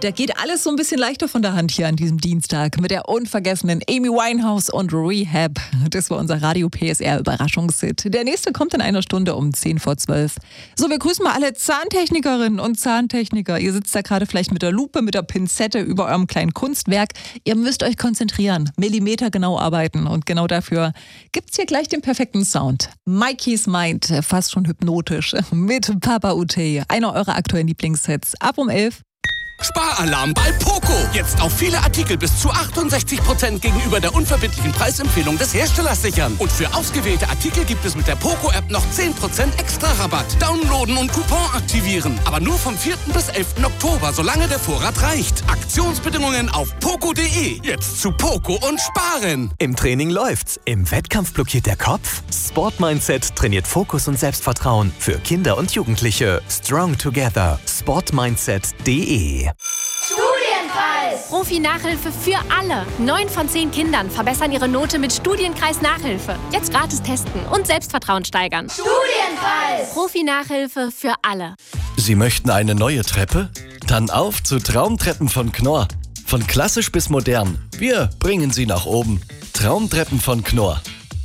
Da geht alles so ein bisschen leichter von der Hand hier an diesem Dienstag mit der unvergessenen Amy Winehouse und Rehab. Das war unser Radio PSR Überraschungshit. Der nächste kommt in einer Stunde um 10:10. So, wir grüßen mal alle Zahntechnikerinnen und Zahntechniker. Ihr sitzt da gerade vielleicht mit der Lupe, mit der Pinzette über eurem kleinen Kunstwerk. Ihr müsst euch konzentrieren, millimetergenau arbeiten und genau dafür gibt's hier gleich den perfekten Sound. Mikey's Mind, fast schon hypnotisch, mit Papa Ute, einer eurer aktuellen Lieblingshits. Ab um 11. Sparalarm bei Poco. Jetzt auf viele Artikel bis zu 68% gegenüber der unverbindlichen Preisempfehlung des Herstellers sichern. Und für ausgewählte Artikel gibt es mit der Poco-App noch 10% extra Rabatt. Downloaden und Coupon aktivieren. Aber nur vom 4. bis 11. Oktober, solange der Vorrat reicht. Aktionsbedingungen auf poco.de. Jetzt zu Poco und sparen. Im Training läuft's. Im Wettkampf blockiert der Kopf. Sport Mindset trainiert Fokus und Selbstvertrauen für Kinder und Jugendliche. Strong Together. Sportmindset.de. Studienkreis! Profi-Nachhilfe für alle. 9 von 10 Kindern verbessern ihre Note mit Studienkreis Nachhilfe. Jetzt gratis testen und Selbstvertrauen steigern. Studienkreis! Profi-Nachhilfe für alle. Sie möchten eine neue Treppe? Dann auf zu Traumtreppen von Knorr. Von klassisch bis modern. Wir bringen Sie nach oben. Traumtreppen von Knorr.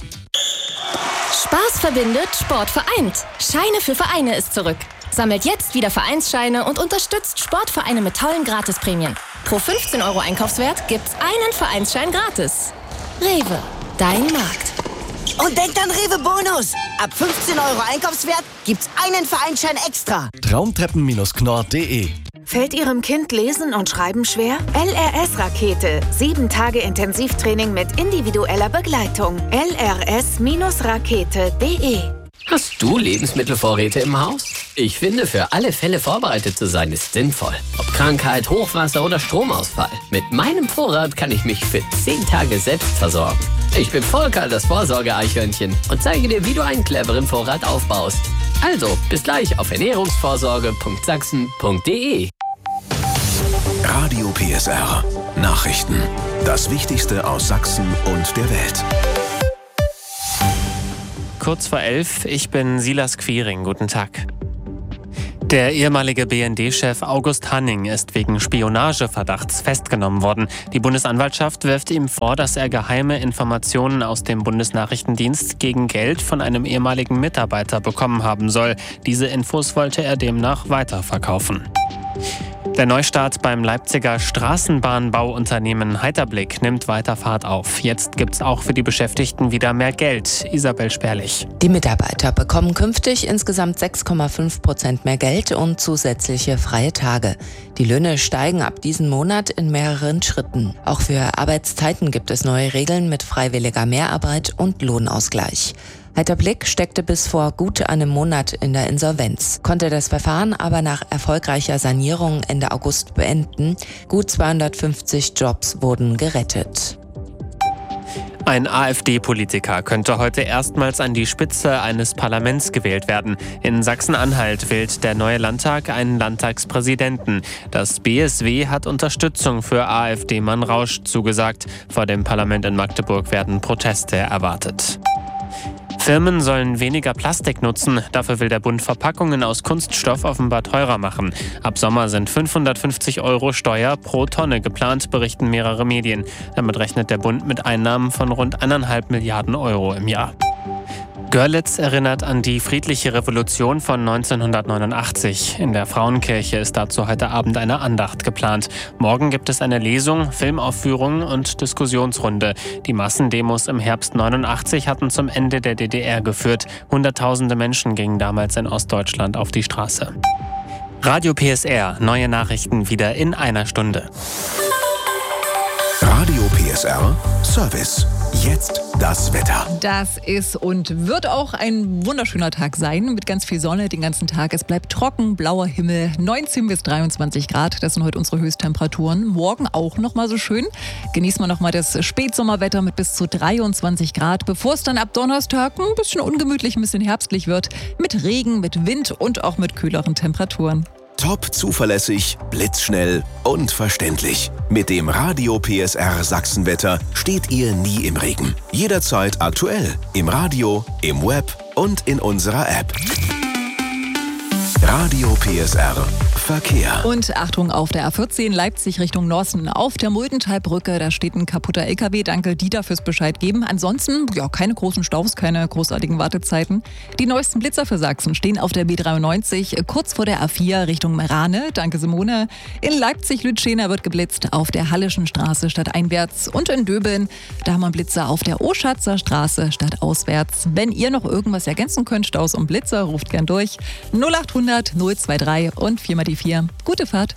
Spaß verbindet, Sport vereint. Scheine für Vereine ist zurück. Sammelt jetzt wieder Vereinsscheine und unterstützt Sportvereine mit tollen Gratisprämien. Pro 15 € Einkaufswert gibt's einen Vereinsschein gratis. Rewe, dein Markt. Und denkt an Rewe Bonus. Ab 15 € Einkaufswert gibt's einen Vereinsschein extra. Traumtreppen-knorr.de. Fällt Ihrem Kind Lesen und Schreiben schwer? LRS-Rakete. 7 Tage Intensivtraining mit individueller Begleitung. lrs-rakete.de. Hast du Lebensmittelvorräte im Haus? Ich finde, für alle Fälle vorbereitet zu sein ist sinnvoll. Ob Krankheit, Hochwasser oder Stromausfall. Mit meinem Vorrat kann ich mich für 10 Tage selbst versorgen. Ich bin Volker, das Vorsorge-Eichhörnchen, und zeige dir, wie du einen cleveren Vorrat aufbaust. Also, bis gleich auf ernährungsvorsorge.sachsen.de. Radio PSR. Nachrichten. Das Wichtigste aus Sachsen und der Welt. Kurz vor 11, ich bin Silas Quiring. Guten Tag. Der ehemalige BND-Chef August Hanning ist wegen Spionageverdachts festgenommen worden. Die Bundesanwaltschaft wirft ihm vor, dass er geheime Informationen aus dem Bundesnachrichtendienst gegen Geld von einem ehemaligen Mitarbeiter bekommen haben soll. Diese Infos wollte er demnach weiterverkaufen. Der Neustart beim Leipziger Straßenbahnbauunternehmen Heiterblick nimmt weiter Fahrt auf. Jetzt gibt's auch für die Beschäftigten wieder mehr Geld. Isabel Sperlich. Die Mitarbeiter bekommen künftig insgesamt 6,5% mehr Geld und zusätzliche freie Tage. Die Löhne steigen ab diesem Monat in mehreren Schritten. Auch für Arbeitszeiten gibt es neue Regeln mit freiwilliger Mehrarbeit und Lohnausgleich. Heiterblick steckte bis vor gut einem Monat in der Insolvenz, konnte das Verfahren aber nach erfolgreicher Sanierung Ende August beenden. Gut 250 Jobs wurden gerettet. Ein AfD-Politiker könnte heute erstmals an die Spitze eines Parlaments gewählt werden. In Sachsen-Anhalt wählt der neue Landtag einen Landtagspräsidenten. Das BSW hat Unterstützung für AfD-Mann Rausch zugesagt. Vor dem Parlament in Magdeburg werden Proteste erwartet. Firmen sollen weniger Plastik nutzen. Dafür will der Bund Verpackungen aus Kunststoff offenbar teurer machen. Ab Sommer sind 550 € Steuer pro Tonne geplant, berichten mehrere Medien. Damit rechnet der Bund mit Einnahmen von rund 1,5 Milliarden € im Jahr. Görlitz erinnert an die friedliche Revolution von 1989. In der Frauenkirche ist dazu heute Abend eine Andacht geplant. Morgen gibt es eine Lesung, Filmaufführung und Diskussionsrunde. Die Massendemos im Herbst 89 hatten zum Ende der DDR geführt. Hunderttausende Menschen gingen damals in Ostdeutschland auf die Straße. Radio PSR, neue Nachrichten wieder in einer Stunde. Radio PSR Service. Jetzt das Wetter. Das ist und wird auch ein wunderschöner Tag sein mit ganz viel Sonne den ganzen Tag. Es bleibt trocken, blauer Himmel, 19 bis 23 Grad. Das sind heute unsere Höchsttemperaturen. Morgen auch nochmal so schön. Genießen wir nochmal das Spätsommerwetter mit bis zu 23 Grad, bevor es dann ab Donnerstag ein bisschen ungemütlich, ein bisschen herbstlich wird. Mit Regen, mit Wind und auch mit kühleren Temperaturen. Top zuverlässig, blitzschnell und verständlich. Mit dem Radio PSR Sachsenwetter steht ihr nie im Regen. Jederzeit aktuell. Im Radio, im Web und in unserer App. Radio PSR. Verkehr. Und Achtung, auf der A14 Leipzig Richtung Norsten. Auf der Muldentalbrücke, da steht ein kaputter LKW. Danke, Dieter, fürs Bescheid geben. Ansonsten, keine großen Staus, keine großartigen Wartezeiten. Die neuesten Blitzer für Sachsen stehen auf der B93 kurz vor der A4 Richtung Merane. Danke, Simone. In Leipzig-Lütschena wird geblitzt auf der Hallischen Straße stadteinwärts. Und in Döbeln, da haben wir einen Blitzer auf der Oschatzer Straße stadtauswärts. Wenn ihr noch irgendwas ergänzen könnt, Staus und Blitzer, ruft gern durch. 0800 023 und 4 mal die 4. Gute Fahrt.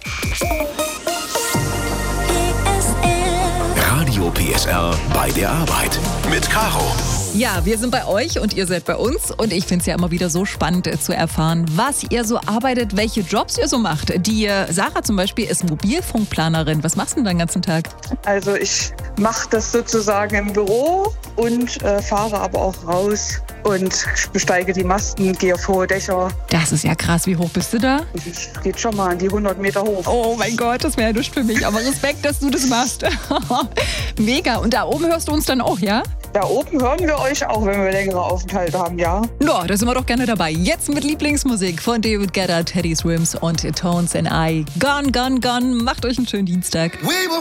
Radio PSR bei der Arbeit mit Caro. Ja, wir sind bei euch und ihr seid bei uns. Und ich finde es ja immer wieder so spannend zu erfahren, was ihr so arbeitet, welche Jobs ihr so macht. Die Sarah zum Beispiel ist Mobilfunkplanerin. Was machst du denn den ganzen Tag? Also ich mache das sozusagen im Büro und fahre aber auch raus und besteige die Masten, gehe auf hohe Dächer. Das ist ja krass. Wie hoch bist du da? Ich geht schon mal an die 100 Meter hoch. Oh mein Gott, das wäre ja nichts für mich. Aber Respekt, dass du das machst. Mega. Und da oben hörst du uns dann auch, ja? Da oben hören wir euch auch, wenn wir längere Aufenthalte haben, ja. Ja, da sind wir doch gerne dabei. Jetzt mit Lieblingsmusik von David Guetta, Teddy Swims und Tones and I. Gone, gone, gone. Macht euch einen schönen Dienstag.